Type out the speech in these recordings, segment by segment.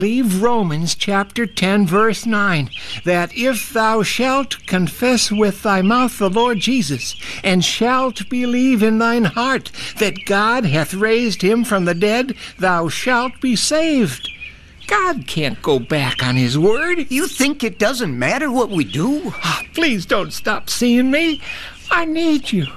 Believe Romans chapter 10, verse 9, that if thou shalt confess with thy mouth the Lord Jesus, and shalt believe in thine heart that God hath raised him from the dead, thou shalt be saved. God can't go back on his word. You think it doesn't matter what we do? Please don't stop seeing me. I need you.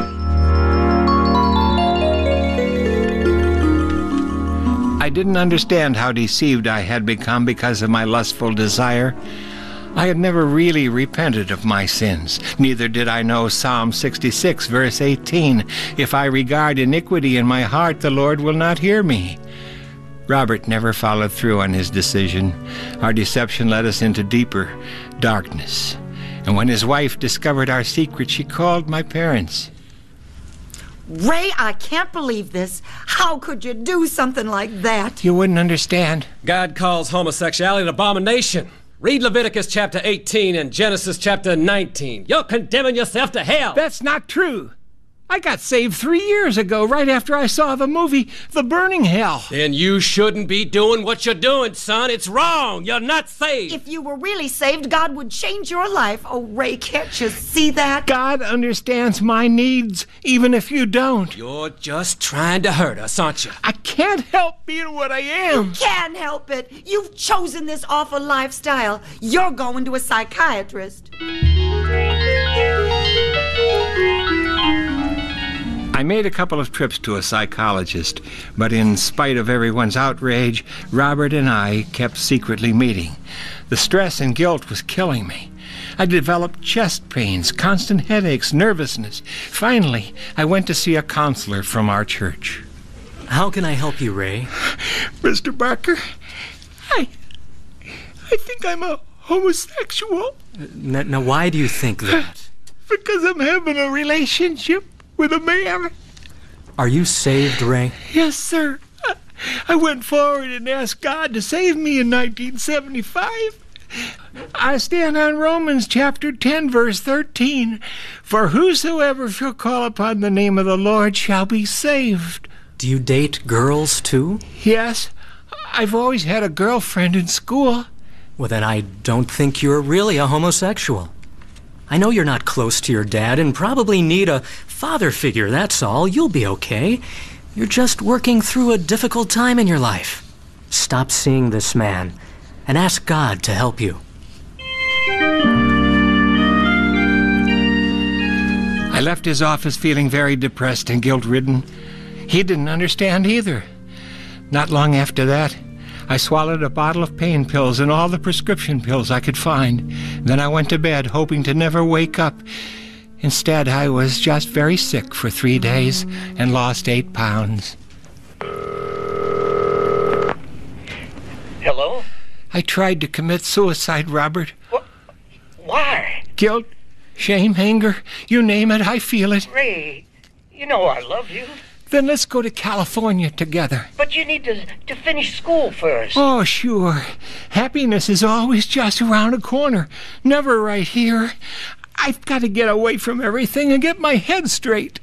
I didn't understand how deceived I had become because of my lustful desire. I had never really repented of my sins. Neither did I know Psalm 66, verse 18. If I regard iniquity in my heart, the Lord will not hear me. Robert never followed through on his decision. Our deception led us into deeper darkness. And when his wife discovered our secret, she called my parents. Ray, I can't believe this. How could you do something like that? You wouldn't understand. God calls homosexuality an abomination. Read Leviticus chapter 18 and Genesis chapter 19. You're condemning yourself to hell. That's not true. I got saved 3 years ago, right after I saw the movie The Burning Hell. Then you shouldn't be doing what you're doing, son. It's wrong. You're not saved. If you were really saved, God would change your life. Oh, Ray, can't you see that? God understands my needs, even if you don't. You're just trying to hurt us, aren't you? I can't help being what I am. You can't help it. You've chosen this awful lifestyle. You're going to a psychiatrist. I made a couple of trips to a psychologist, but in spite of everyone's outrage, Robert and I kept secretly meeting. The stress and guilt was killing me. I developed chest pains, constant headaches, nervousness. Finally, I went to see a counselor from our church. How can I help you, Ray? Mr. Barker, I think I'm a homosexual. Now, why do you think that? Because I'm having a relationship with a man. Are you saved, Ray? Yes, sir. I went forward and asked God to save me in 1975. I stand on Romans chapter 10, verse 13. For whosoever shall call upon the name of the Lord shall be saved. Do you date girls, too? Yes. I've always had a girlfriend in school. Well, then I don't think you're really a homosexual. I know you're not close to your dad and probably need a father figure, that's all. You'll be okay. You're just working through a difficult time in your life. Stop seeing this man and ask God to help you. I left his office feeling very depressed and guilt-ridden. He didn't understand either. Not long after that, I swallowed a bottle of pain pills and all the prescription pills I could find. Then I went to bed, hoping to never wake up. Instead, I was just very sick for 3 days and lost 8 pounds. Hello? I tried to commit suicide, Robert. Why? Guilt, shame, anger, you name it, I feel it. Ray, you know I love you. Then let's go to California together. But you need to finish school first. Oh, sure. Happiness is always just around a corner, never right here. I've got to get away from everything and get my head straight.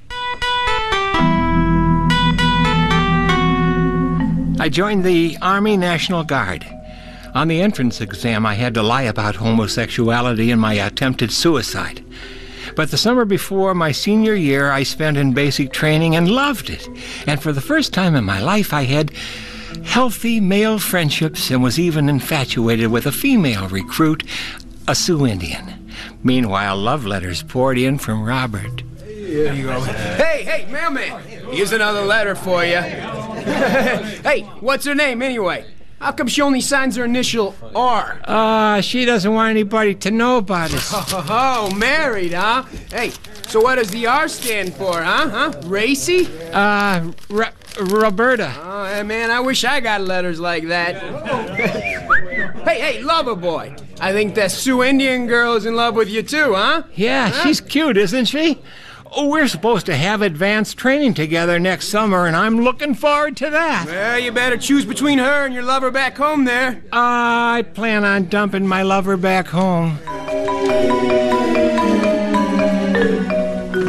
I joined the Army National Guard. On the entrance exam, I had to lie about homosexuality and my attempted suicide. But the summer before my senior year, I spent in basic training and loved it. And for the first time in my life, I had healthy male friendships and was even infatuated with a female recruit, a Sioux Indian. Meanwhile, love letters poured in from Robert. Here you go. Hey, mailman. Here's another letter for you. Hey, what's her name anyway? How come she only signs her initial R? She doesn't want anybody to know about us. Oh, married, huh? Hey, so what does the R stand for, huh? Racy? Roberta. Oh, man, I wish I got letters like that. Hey, lover boy. I think that Sioux Indian girl is in love with you too, huh? Yeah, she's cute, isn't she? Oh, we're supposed to have advanced training together next summer, and I'm looking forward to that. Well, you better choose between her and your lover back home there. I plan on dumping my lover back home.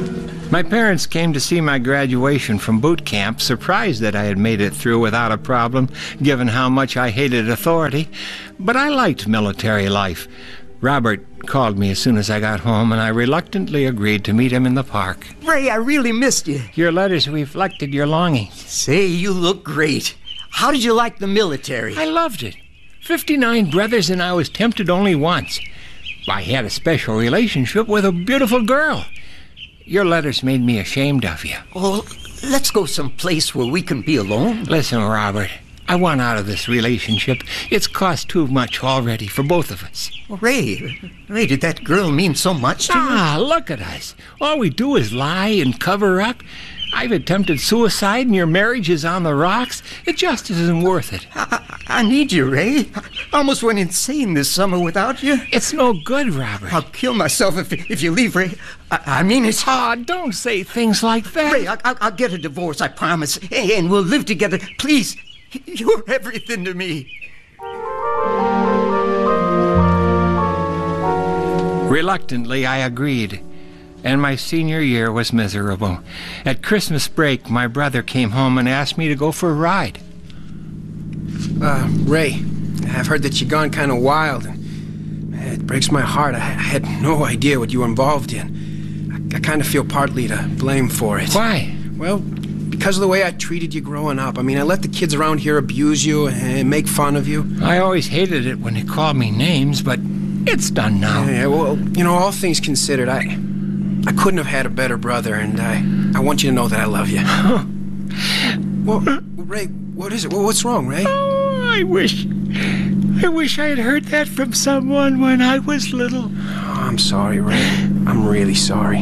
My parents came to see my graduation from boot camp, surprised that I had made it through without a problem, given how much I hated authority. But I liked military life. Robert called me as soon as I got home, and I reluctantly agreed to meet him in the park. Ray, I really missed you. Your letters reflected your longing. Say, you look great. How did you like the military? I loved it. 59 brothers, and I was tempted only once. I had a special relationship with a beautiful girl. Your letters made me ashamed of you. Well, let's go someplace where we can be alone. Listen, Robert, I want out of this relationship. It's cost too much already for both of us. Well, Ray, did that girl mean so much to you? Ah, look at us. All we do is lie and cover up. I've attempted suicide and your marriage is on the rocks. It just isn't worth it. I need you, Ray. I almost went insane this summer without you. It's no good, Robert. I'll kill myself if you leave, Ray. I mean it. Ah, don't say things like that. Ray, I'll get a divorce, I promise. And we'll live together. Please, you're everything to me. Reluctantly, I agreed. And my senior year was miserable. At Christmas break, my brother came home and asked me to go for a ride. Ray, I've heard that you've gone kind of wild, and it breaks my heart. I had no idea what you were involved in. I kind of feel partly to blame for it. Why? Well, because of the way I treated you growing up. I mean, I let the kids around here abuse you and make fun of you. I always hated it when they called me names, but it's done now. Yeah, well, you know, all things considered, I couldn't have had a better brother, and I want you to know that I love you. Well, Ray, what is it? Well, what's wrong, Ray? Oh, I wish I had heard that from someone when I was little. Oh, I'm sorry, Ray. I'm really sorry.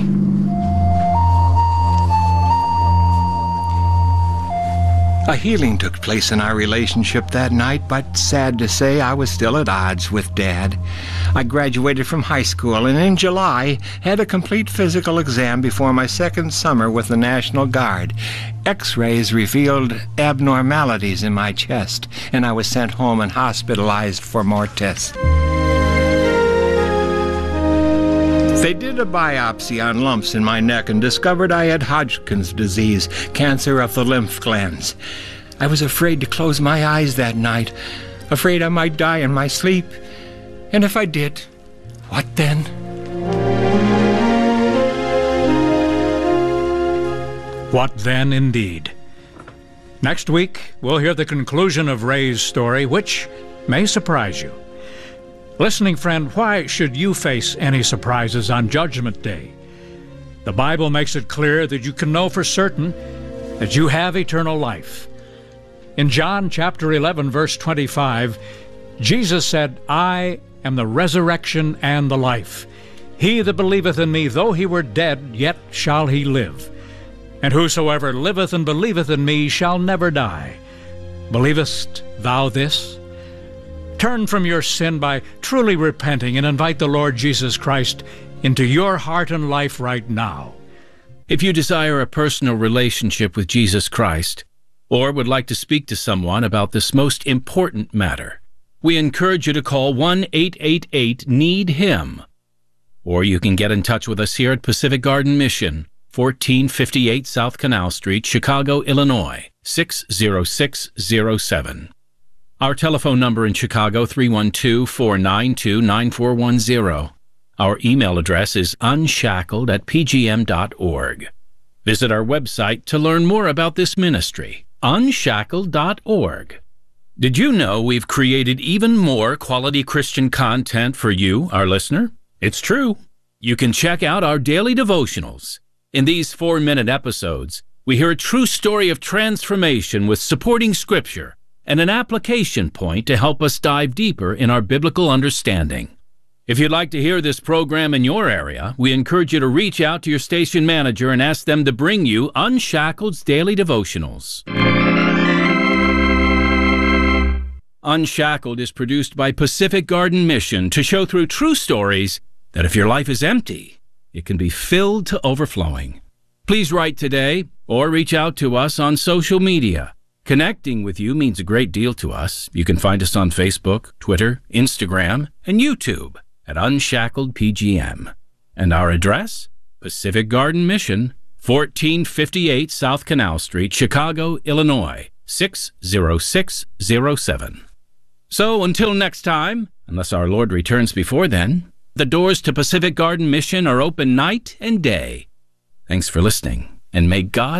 A healing took place in our relationship that night, but sad to say, I was still at odds with Dad. I graduated from high school and in July had a complete physical exam before my second summer with the National Guard. X-rays revealed abnormalities in my chest, and I was sent home and hospitalized for more tests. They did a biopsy on lumps in my neck and discovered I had Hodgkin's disease, cancer of the lymph glands. I was afraid to close my eyes that night, afraid I might die in my sleep. And if I did, what then? What then, indeed. Next week, we'll hear the conclusion of Ray's story, which may surprise you. Listening friend, why should you face any surprises on Judgment Day? The Bible makes it clear that you can know for certain that you have eternal life. In John chapter 11, verse 25, Jesus said, I am the resurrection and the life. He that believeth in me, though he were dead, yet shall he live. And whosoever liveth and believeth in me shall never die. Believest thou this? Turn from your sin by truly repenting and invite the Lord Jesus Christ into your heart and life right now. If you desire a personal relationship with Jesus Christ, or would like to speak to someone about this most important matter, we encourage you to call 1-888-NEED-HIM. Or you can get in touch with us here at Pacific Garden Mission, 1458 South Canal Street, Chicago, Illinois, 60607. Our telephone number in Chicago, 312-492-9410. Our email address is unshackled@pgm.org. Visit our website to learn more about this ministry, unshackled.org. Did you know we've created even more quality Christian content for you, our listener? It's true. You can check out our daily devotionals. In these 4-minute episodes, we hear a true story of transformation with supporting scripture and an application point to help us dive deeper in our biblical understanding. If you'd like to hear this program in your area, we encourage you to reach out to your station manager and ask them to bring you Unshackled's Daily Devotionals. Unshackled is produced by Pacific Garden Mission to show through true stories that if your life is empty, it can be filled to overflowing. Please write today or reach out to us on social media. Connecting with you means a great deal to us. You can find us on Facebook, Twitter, Instagram, and YouTube at Unshackled PGM. And our address, Pacific Garden Mission, 1458 South Canal Street, Chicago, Illinois, 60607. So until next time, unless our Lord returns before then, the doors to Pacific Garden Mission are open night and day. Thanks for listening, and may God